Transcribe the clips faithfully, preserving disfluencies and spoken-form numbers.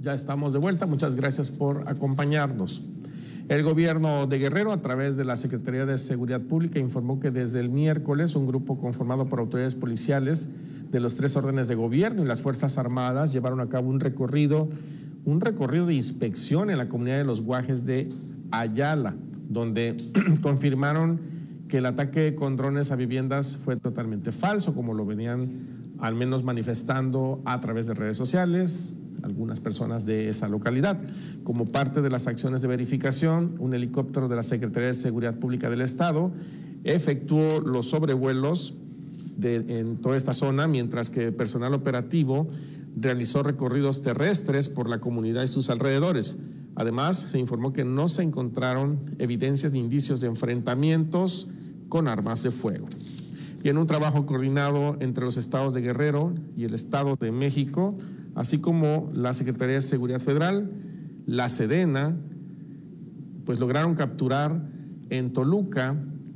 Ya estamos de vuelta, muchas gracias por acompañarnos. El gobierno de Guerrero, a través de la Secretaría de Seguridad Pública, informó que desde el miércoles un grupo conformado por autoridades policiales de los tres órdenes de gobierno y las Fuerzas Armadas llevaron a cabo un recorrido, un recorrido de inspección en la comunidad de Los Guajes de Ayala, donde confirmaron que el ataque con drones a viviendas fue totalmente falso, como lo venían al menos manifestando a través de redes sociales algunas personas de esa localidad. Como parte de las acciones de verificación, un helicóptero de la Secretaría de Seguridad Pública del Estado efectuó los sobrevuelos de, en toda esta zona, mientras que el personal operativo realizó recorridos terrestres por la comunidad y sus alrededores. Además, se informó que no se encontraron evidencias ni indicios de enfrentamientos con armas de fuego. Y en un trabajo coordinado entre los estados de Guerrero y el Estado de México, así como la Secretaría de Seguridad Federal, la Sedena, pues lograron capturar en Toluca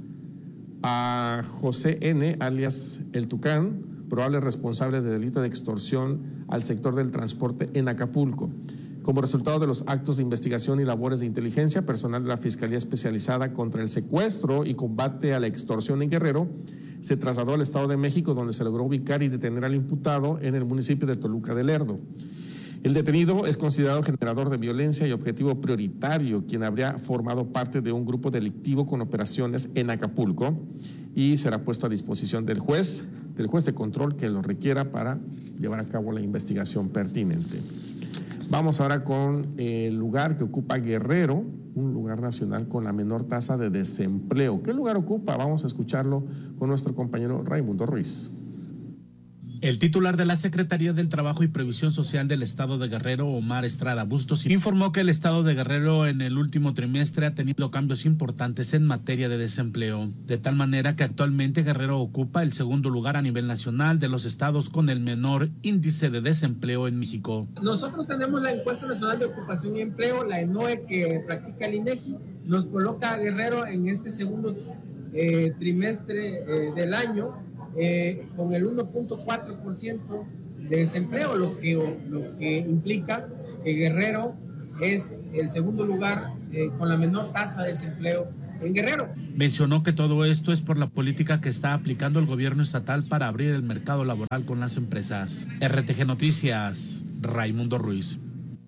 a José N., alias El Tucán, probable responsable de delito de extorsión al sector del transporte en Acapulco. Como resultado de los actos de investigación y labores de inteligencia, personal de la Fiscalía Especializada contra el Secuestro y Combate a la Extorsión en Guerrero se trasladó al Estado de México, donde se logró ubicar y detener al imputado en el municipio de Toluca del Lerdo. El detenido es considerado generador de violencia y objetivo prioritario, quien habría formado parte de un grupo delictivo con operaciones en Acapulco, y será puesto a disposición del juez, del juez de control que lo requiera para llevar a cabo la investigación pertinente. Vamos ahora con el lugar que ocupa Guerrero, un lugar nacional con la menor tasa de desempleo. ¿Qué lugar ocupa? Vamos a escucharlo con nuestro compañero Raimundo Ruiz. El titular de la Secretaría del Trabajo y Previsión Social del Estado de Guerrero, Omar Estrada Bustos, informó que el Estado de Guerrero en el último trimestre ha tenido cambios importantes en materia de desempleo, de tal manera que actualmente Guerrero ocupa el segundo lugar a nivel nacional de los estados con el menor índice de desempleo en México. Nosotros tenemos la Encuesta Nacional de Ocupación y Empleo, la ENOE, que practica el INEGI, nos coloca a Guerrero en este segundo eh, trimestre eh, del año, Eh, con el uno punto cuatro por ciento de desempleo, lo que, lo que implica que Guerrero es el segundo lugar eh, con la menor tasa de desempleo en Guerrero. Mencionó que todo esto es por la política que está aplicando el gobierno estatal para abrir el mercado laboral con las empresas. R T G Noticias, Raimundo Ruiz.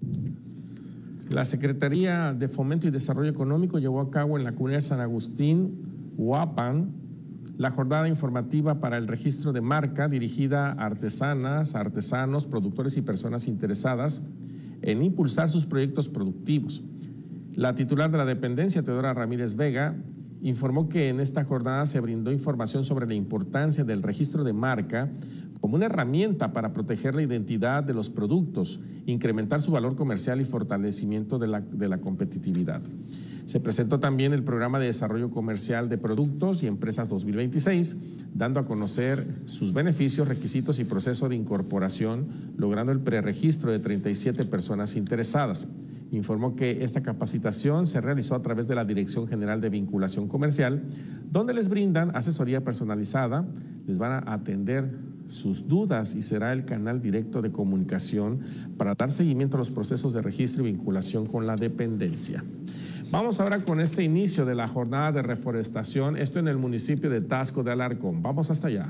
La Secretaría de Fomento y Desarrollo Económico llevó a cabo en la comunidad de San Agustín, Uapan, la jornada informativa para el registro de marca dirigida a artesanas, artesanos, productores y personas interesadas en impulsar sus proyectos productivos. La titular de la dependencia, Teodora Ramírez Vega, informó que en esta jornada se brindó información sobre la importancia del registro de marca como una herramienta para proteger la identidad de los productos, incrementar su valor comercial y fortalecimiento de la, de la competitividad. Se presentó también el Programa de Desarrollo Comercial de Productos y Empresas dos mil veintiséis, dando a conocer sus beneficios, requisitos y proceso de incorporación, logrando el preregistro de treinta y siete personas interesadas. Informó que esta capacitación se realizó a través de la Dirección General de Vinculación Comercial, donde les brindan asesoría personalizada, les van a atender sus dudas y será el canal directo de comunicación para dar seguimiento a los procesos de registro y vinculación con la dependencia. Vamos ahora con este inicio de la jornada de reforestación, esto en el municipio de Taxco de Alarcón. Vamos hasta allá.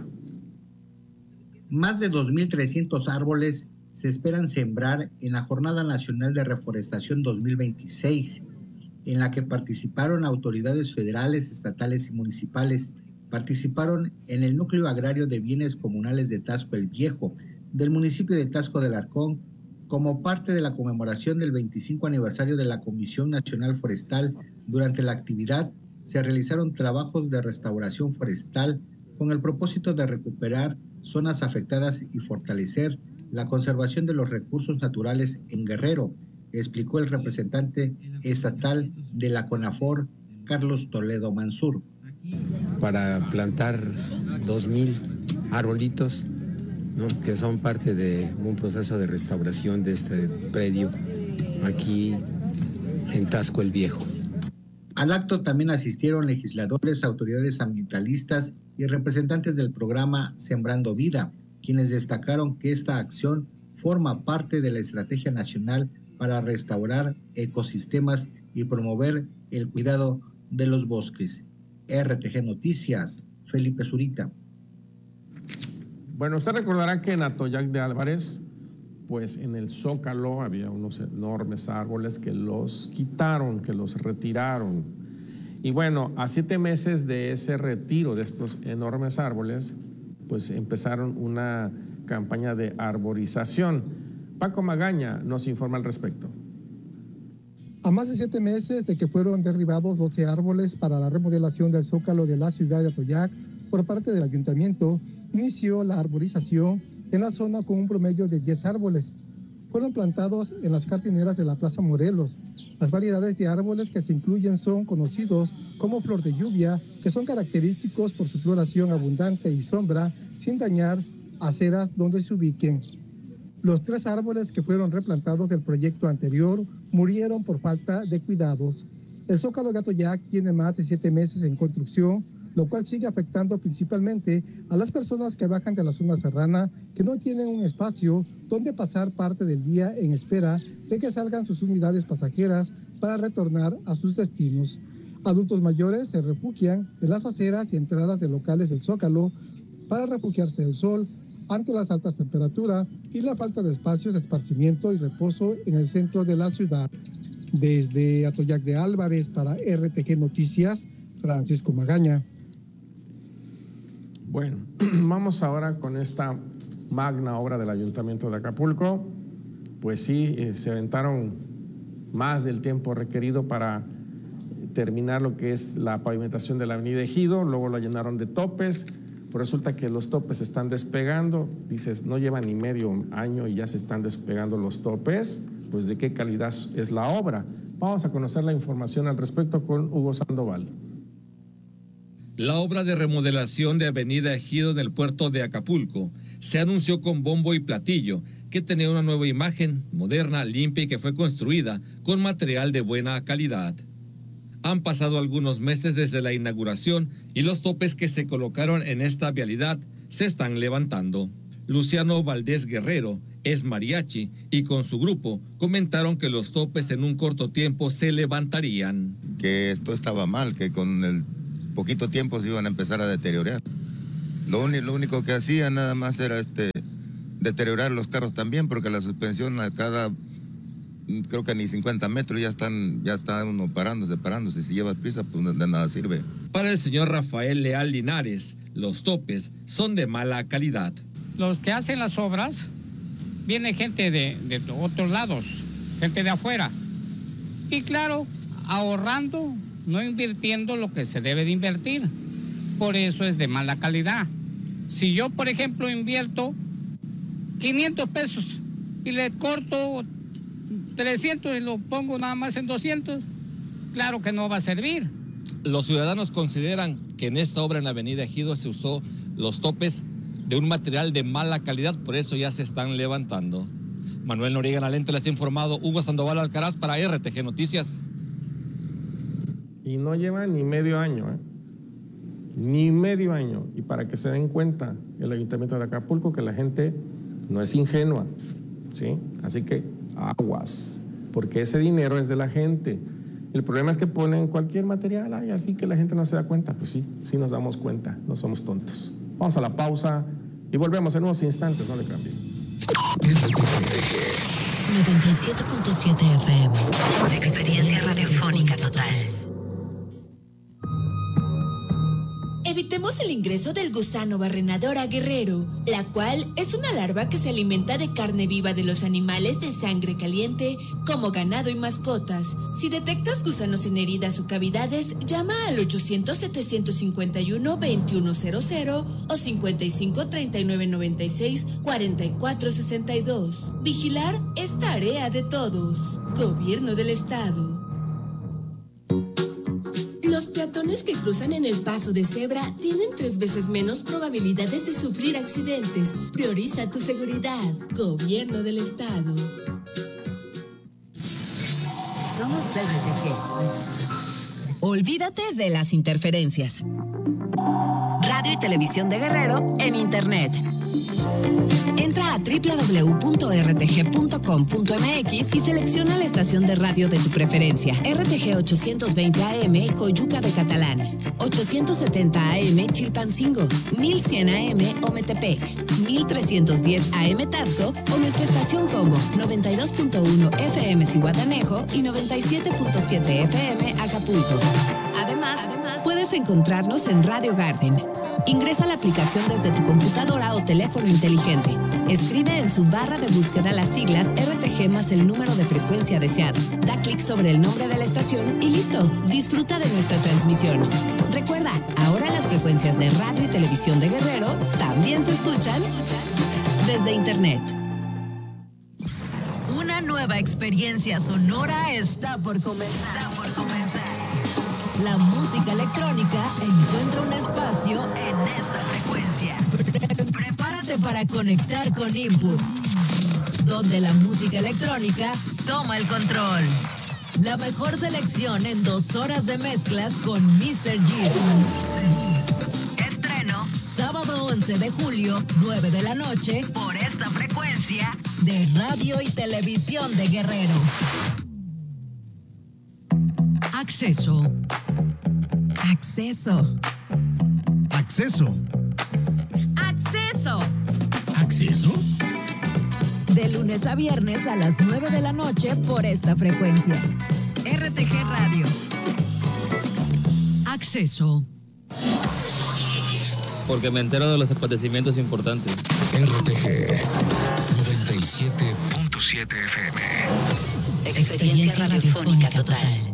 Más de dos mil trescientos árboles se esperan sembrar en la Jornada Nacional de Reforestación dos mil veintiséis, en la que participaron autoridades federales, estatales y municipales. Participaron en el Núcleo Agrario de Bienes Comunales de Taxco el Viejo, del municipio de Taxco de Alarcón, como parte de la conmemoración del veinticinco aniversario de la Comisión Nacional Forestal. Durante la actividad se realizaron trabajos de restauración forestal con el propósito de recuperar zonas afectadas y fortalecer la conservación de los recursos naturales en Guerrero, explicó el representante estatal de la CONAFOR, Carlos Toledo Mansur. Para plantar dos mil arbolitos, ¿no?, que son parte de un proceso de restauración de este predio aquí en Taxco el Viejo. Al acto también asistieron legisladores, autoridades ambientalistas y representantes del programa Sembrando Vida, quienes destacaron que esta acción forma parte de la Estrategia Nacional para restaurar ecosistemas y promover el cuidado de los bosques. R T G Noticias, Felipe Zurita. Bueno, usted recordará que en Atoyac de Álvarez, pues en el Zócalo había unos enormes árboles que los quitaron, que los retiraron. Y bueno, a siete meses de ese retiro de estos enormes árboles, pues empezaron una campaña de arborización. Paco Magaña nos informa al respecto. A más de siete meses de que fueron derribados doce árboles para la remodelación del Zócalo de la ciudad de Atoyac por parte del ayuntamiento, inició la arborización en la zona con un promedio de diez árboles. Fueron plantados en las jardineras de la Plaza Morelos. Las variedades de árboles que se incluyen son conocidos como flor de lluvia, que son característicos por su floración abundante y sombra, sin dañar aceras donde se ubiquen. Los tres árboles que fueron replantados del proyecto anterior murieron por falta de cuidados. El Zócalo de Atoyac tiene más de siete meses en construcción, lo cual sigue afectando principalmente a las personas que bajan de la zona serrana, que no tienen un espacio donde pasar parte del día en espera de que salgan sus unidades pasajeras para retornar a sus destinos. Adultos mayores se refugian en las aceras y entradas de locales del Zócalo para refugiarse del sol ante las altas temperaturas y la falta de espacios de esparcimiento y reposo en el centro de la ciudad. Desde Atoyac de Álvarez para R T G Noticias, Francisco Magaña. Bueno, vamos ahora con esta magna obra del Ayuntamiento de Acapulco. Pues sí, eh, se aventaron más del tiempo requerido para terminar lo que es la pavimentación de la avenida Ejido, luego la llenaron de topes, pues resulta que los topes están despegando, dices, no lleva ni medio año y ya se están despegando los topes, pues de qué calidad es la obra. Vamos a conocer la información al respecto con Hugo Sandoval. La obra de remodelación de Avenida Ejido en el puerto de Acapulco se anunció con bombo y platillo, que tenía una nueva imagen, moderna, limpia y que fue construida con material de buena calidad. Han pasado algunos meses desde la inauguración y los topes que se colocaron en esta vialidad se están levantando. Luciano Valdés Guerrero es mariachi y con su grupo comentaron que los topes en un corto tiempo se levantarían. Que esto estaba mal, que con el poquito tiempo se iban a empezar a deteriorar. Lo, un, lo único que hacían nada más era este deteriorar los carros también, porque la suspensión a cada, creo que ni cincuenta metros ya están, ya está uno parándose, parándose. Si llevas prisa, pues de nada sirve. Para el señor Rafael Leal Linares, los topes son de mala calidad. Los que hacen las obras, viene gente de, de otros lados, gente de afuera. Y claro, ahorrando, no invirtiendo lo que se debe de invertir. Por eso es de mala calidad. Si yo, por ejemplo, invierto quinientos pesos y le corto trescientos y lo pongo nada más en doscientos, claro que no va a servir. Los ciudadanos consideran que en esta obra en la avenida Ejido se usó los topes de un material de mala calidad, por eso ya se están levantando. Manuel Noriega Nalente les ha informado, Hugo Sandoval Alcaraz para R T G Noticias. Y no lleva ni medio año, ¿eh? Ni medio año. Y para que se den cuenta el Ayuntamiento de Acapulco que la gente no es ingenua, ¿sí? Así que aguas, porque ese dinero es de la gente. El problema es que ponen cualquier material y al fin que la gente no se da cuenta. Pues sí, sí nos damos cuenta, no somos tontos. Vamos a la pausa y volvemos en unos instantes, no le cambien. noventa y siete punto siete F M. Experiencia radiofónica total. Evitemos el ingreso del gusano barrenador a Guerrero, la cual es una larva que se alimenta de carne viva de los animales de sangre caliente, como ganado y mascotas. Si detectas gusanos en heridas o cavidades, llama al ochocientos, setecientos cincuenta y uno, veintiuno cero cero o cincuenta y cinco, treinta y nueve noventa y seis, cuarenta y cuatro sesenta y dos. Vigilar es tarea de todos. Gobierno del Estado. Los peatones que cruzan en el paso de cebra tienen tres veces menos probabilidades de sufrir accidentes. Prioriza tu seguridad. Gobierno del Estado. Somos R T G. Olvídate de las interferencias. Radio y televisión de Guerrero en Internet. Entra a doble u doble u doble u punto r t g punto com punto m x y selecciona la estación de radio de tu preferencia. R T G ochocientos veinte A M Coyuca de Catalán, ochocientos setenta A M Chilpancingo, mil cien A M Ometepec, mil trescientos diez A M Tasco o nuestra estación combo noventa y dos punto uno F M Zihuatanejo y noventa y siete punto siete F M Acapulco. Además, Además, puedes encontrarnos en Radio Garden. Ingresa la aplicación desde tu computadora o teléfono inteligente. Escribe en su barra de búsqueda las siglas R T G más el número de frecuencia deseado. Da clic sobre el nombre de la estación y listo. Disfruta de nuestra transmisión. Recuerda, ahora las frecuencias de radio y televisión de Guerrero también se escuchan desde Internet. Una nueva experiencia sonora está por comenzar. Está por comenzar. La música electrónica encuentra un espacio en esta frecuencia. Prepárate para conectar con Input, donde la música electrónica toma el control. La mejor selección en dos horas de mezclas con míster G. Estreno sábado once de julio, nueve de la noche, por esta frecuencia de radio y televisión de Guerrero. Acceso. Acceso. Acceso. Acceso. ¿Acceso? De lunes a viernes a las nueve de la noche por esta frecuencia. R T G Radio. Acceso. Porque me entero de los acontecimientos importantes. R T G noventa y siete punto siete F M. Experiencia radiofónica total.